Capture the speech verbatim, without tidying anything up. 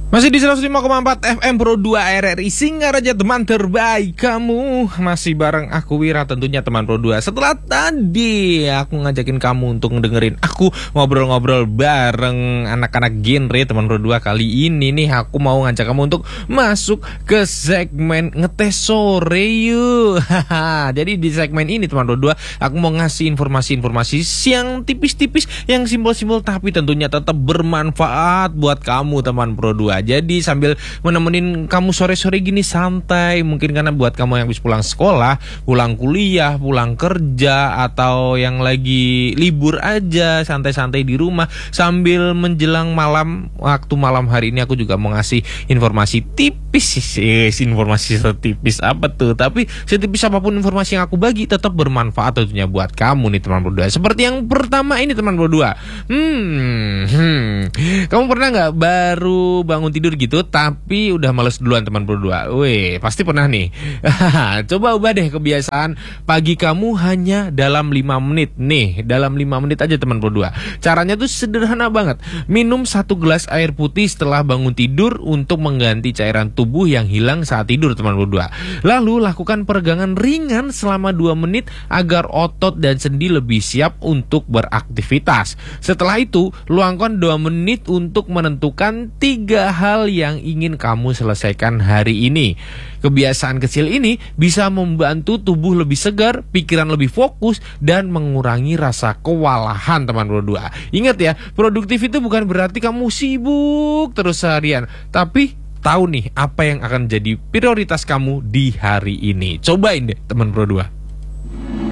Masih di seratus lima koma empat F M Pro dua R R I Singaraja, teman terbaik kamu. Masih bareng aku Wira, tentunya teman Pro dua. Setelah tadi aku ngajakin kamu untuk ngedengerin aku ngobrol-ngobrol bareng anak-anak genre teman Pro dua, kali ini nih aku mau ngajak kamu untuk masuk ke segmen ngetes sore yuk. Jadi di segmen ini teman Pro dua, aku mau ngasih informasi-informasi yang tipis-tipis, yang simpel-simpel, tapi tentunya tetap bermanfaat buat kamu teman Pro dua. Jadi sambil menemenin kamu sore-sore gini santai, mungkin karena buat kamu yang habis pulang sekolah, pulang kuliah, pulang kerja, atau yang lagi libur aja santai-santai di rumah sambil menjelang malam, waktu malam hari ini aku juga mau ngasih informasi tipis. Informasi setipis apa tuh, tapi setipis apapun informasi yang aku bagi tetap bermanfaat tentunya buat kamu nih teman Pro dua. Seperti yang pertama ini teman Pro dua. Hmm, hmm. Kamu pernah nggak baru bangun tidur gitu tapi udah males duluan teman Pro dua? Weh, pasti pernah nih. Coba ubah deh kebiasaan pagi kamu hanya dalam lima menit. Nih, dalam lima menit aja teman Pro dua. Caranya tuh sederhana banget. Minum satu gelas air putih setelah bangun tidur untuk mengganti cairan tubuh yang hilang saat tidur teman Pro dua. Lalu lakukan peregangan ringan selama dua menit agar otot dan sendi lebih siap untuk beraktivitas. Setelah itu, luangkan dua menit untuk menentukan tiga hal yang ingin kamu selesaikan hari ini. Kebiasaan kecil ini bisa membantu tubuh lebih segar, pikiran lebih fokus, dan mengurangi rasa kewalahan teman Pro dua. Ingat ya, produktif itu bukan berarti kamu sibuk terus seharian, tapi tahu nih apa yang akan jadi prioritas kamu di hari ini. Cobain deh teman Pro dua.